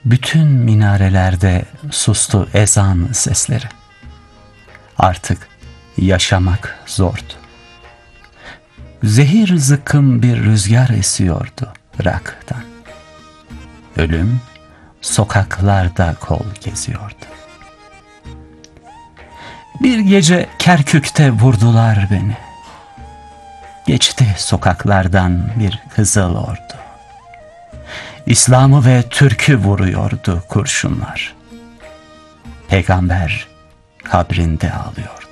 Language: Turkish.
Bütün minarelerde sustu ezan sesleri. Artık yaşamak zordu. Zehir zıkkım bir rüzgar esiyordu Irak'tan. Ölüm sokaklarda kol geziyordu. Bir gece Kerkük'te vurdular beni. Geçti sokaklardan bir Kızıl Ordu. İslam'ı ve Türk'ü vuruyordu kurşunlar. Peygamber kabrinde ağlıyor.